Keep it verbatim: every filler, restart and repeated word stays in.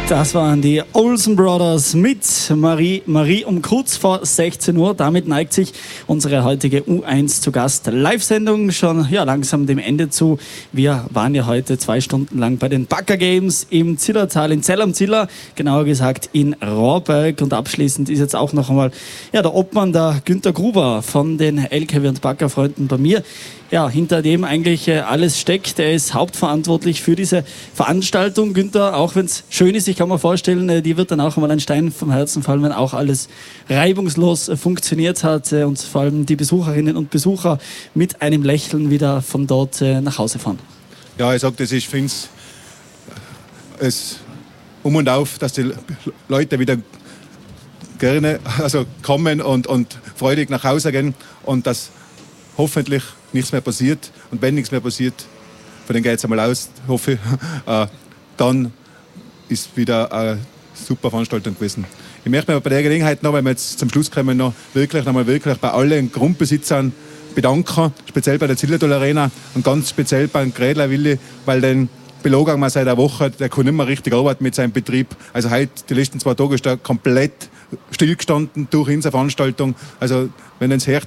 Das waren die Olsen Brothers mit Marie Marie um kurz vor sechzehn Uhr. Damit neigt sich unsere heutige U eins zu Gast Live-Sendung schon ja, langsam dem Ende zu. Wir waren ja heute zwei Stunden lang bei den Backer Games im Zillertal, in Zell am Ziller, genauer gesagt in Rohrberg. Und abschließend ist jetzt auch noch einmal ja, der Obmann, der Günther Gruber von den L K W und Backer Freunden bei mir. Ja, hinter dem eigentlich alles steckt. Er ist hauptverantwortlich für diese Veranstaltung. Günther, auch wenn es schön ist, ich kann mir vorstellen, die wird dann auch einmal ein Stein vom Herzen fallen, wenn auch alles reibungslos funktioniert hat und vor allem die Besucherinnen und Besucher mit einem Lächeln wieder von dort nach Hause fahren. Ja, ich sage, das ist, finde es um und auf, dass die Leute wieder gerne also kommen und, und freudig nach Hause gehen und dass hoffentlich nichts mehr passiert. Und wenn nichts mehr passiert, von denen geht es einmal aus, hoffe ich, äh, dann ist wieder eine super Veranstaltung gewesen. Ich möchte mich bei der Gelegenheit noch, weil wir jetzt zum Schluss kommen, noch wirklich, noch mal wirklich bei allen Grundbesitzern bedanken, speziell bei der Zillertal Arena und ganz speziell beim Grädler Willi, weil den belogen wir seit einer Woche, der kann nicht mehr richtig arbeiten mit seinem Betrieb. Also heute, die letzten zwei Tage ist er komplett stillgestanden durch unsere Veranstaltung. Also wenn ihr es hört,